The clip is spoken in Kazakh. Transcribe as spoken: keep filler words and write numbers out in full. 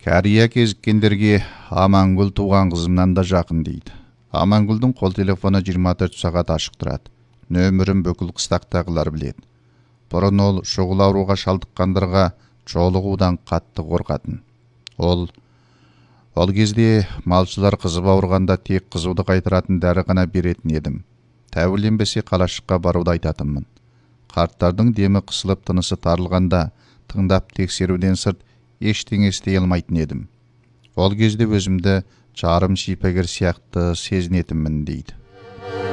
Кәрия кезіккендерге Амангүл туған қызымнан да жақын дейді. Амангүлдің қол телефоны жиырма төрт сағат ашық тұрады. Нөмірін бүкіл қыстақтағылар біледі. Бұрын ол шұғыл ауруға шалдыққандарға жолығудан қатты қорқатын. Ол Ол кезде малшылар қызып ауырғанда тек қызуды қайтаратын дәрі ғана беретін едім. Тәуіленбесе қалашыққа баруды айтатынмын. Қарттардың демі қысылып тынысы тарылғанда тыңдап тексеруден сырт ештеңе істей алмайтын едім. Ол кезде өзімді жарым шипагер сияқты сезінетінмін дейді.